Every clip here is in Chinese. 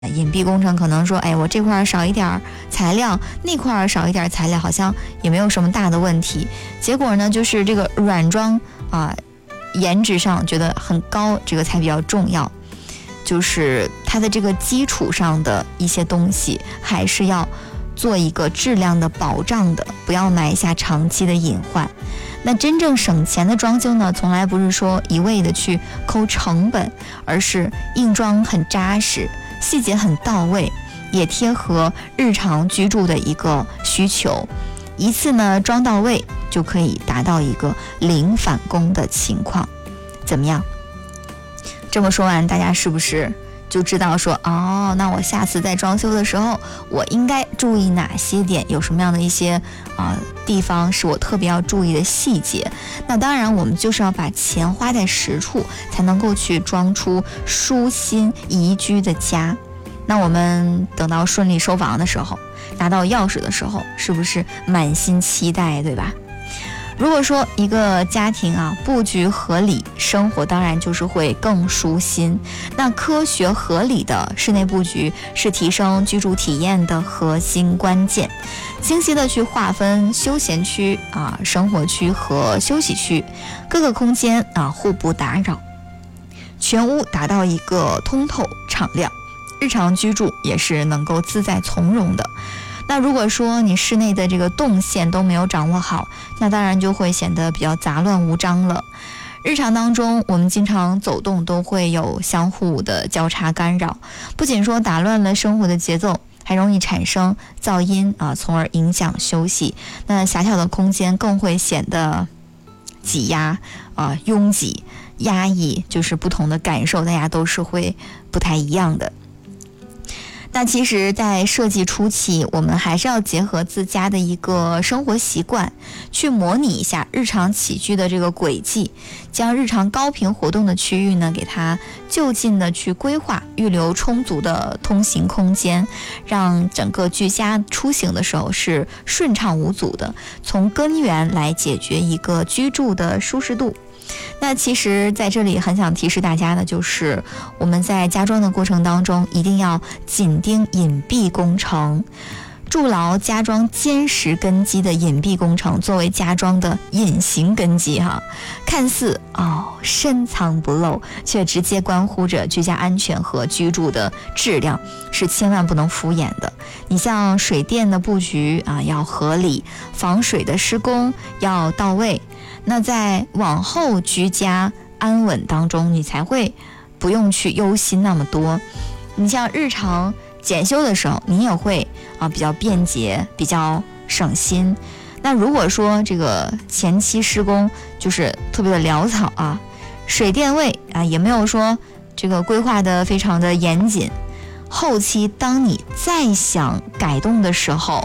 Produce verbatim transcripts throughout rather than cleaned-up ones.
隐蔽工程可能说，哎，我这块少一点材料，那块少一点材料，好像也没有什么大的问题。结果呢，就是这个软装啊，颜值上觉得很高，这个才比较重要。就是它的这个基础上的一些东西，还是要做一个质量的保障的，不要埋下长期的隐患。那真正省钱的装修呢，从来不是说一味的去抠成本，而是硬装很扎实，细节很到位，也贴合日常居住的一个需求，一次呢装到位，就可以达到一个零返工的情况。怎么样？这么说完，大家是不是就知道说，哦，那我下次在装修的时候，我应该注意哪些点，有什么样的一些啊、呃、地方是我特别要注意的细节？那当然，我们就是要把钱花在实处，才能够去装出舒心宜居的家。那我们等到顺利收房的时候，拿到钥匙的时候，是不是满心期待，对吧？如果说一个家庭啊布局合理，生活当然就是会更舒心。那科学合理的室内布局是提升居住体验的核心关键。清晰的去划分休闲区啊、生活区和休息区，各个空间啊互不打扰，全屋达到一个通透敞亮，日常居住也是能够自在从容的。那如果说你室内的这个动线都没有掌握好，那当然就会显得比较杂乱无章了。日常当中，我们经常走动都会有相互的交叉干扰，不仅说打乱了生活的节奏，还容易产生噪音啊，从而影响休息。那狭小的空间更会显得挤压啊、拥挤、压抑，就是不同的感受，大家都是会不太一样的。那其实在设计初期，我们还是要结合自家的一个生活习惯，去模拟一下日常起居的这个轨迹，将日常高频活动的区域呢，给它就近的去规划，预留充足的通行空间，让整个居家出行的时候是顺畅无阻的，从根源来解决一个居住的舒适度。那其实在这里很想提示大家的就是，我们在家装的过程当中，一定要紧盯隐蔽工程，筑牢家装坚实根基的隐蔽工程作为家装的隐形根基哈，看似哦深藏不露，却直接关乎着居家安全和居住的质量，是千万不能敷衍的。你像水电的布局啊要合理，防水的施工要到位，那在往后居家安稳当中，你才会不用去忧心那么多。你像日常检修的时候，你也会啊比较便捷，比较省心。那如果说这个前期施工就是特别的潦草啊，水电位啊也没有说这个规划的非常的严谨，后期当你再想改动的时候，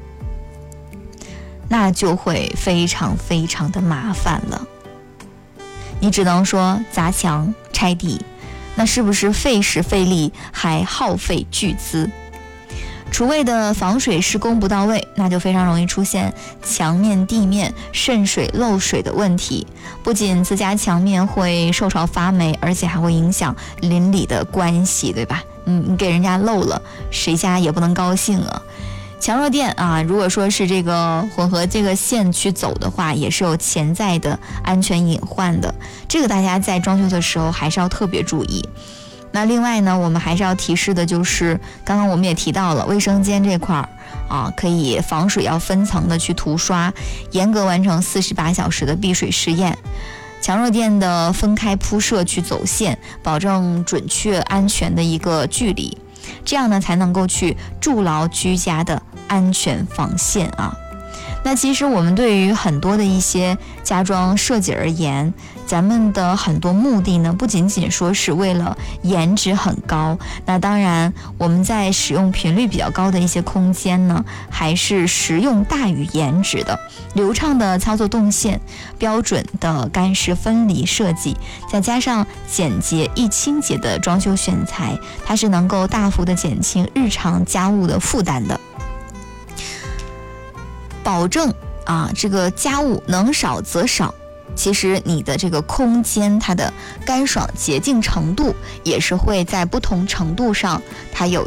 那就会非常非常的麻烦了。你只能说砸墙拆地，那是不是费时费力还耗费巨资？厨卫的防水施工不到位，那就非常容易出现墙面地面渗水漏水的问题，不仅自家墙面会受潮发霉，而且还会影响邻里的关系，对吧？你你给人家漏了，谁家也不能高兴啊。强弱电啊，如果说是这个混合这个线去走的话，也是有潜在的安全隐患的，这个大家在装修的时候还是要特别注意。那另外呢，我们还是要提示的就是，刚刚我们也提到了卫生间这块儿啊，可以防水要分层的去涂刷，严格完成四十八小时的避水试验。强弱电的分开铺设去走线，保证准确安全的一个距离，这样呢才能够去筑牢居家的安全防线啊。那其实我们对于很多的一些家装设计而言，咱们的很多目的呢，不仅仅说是为了颜值很高，那当然我们在使用频率比较高的一些空间呢，还是实用大于颜值的。流畅的操作动线，标准的干湿分离设计，再加上简洁易清洁的装修选材，它是能够大幅的减轻日常家务的负担的，保证啊这个家务能少则少， 其实你的这个空间它的干爽洁净程度也是会在不同程度上它有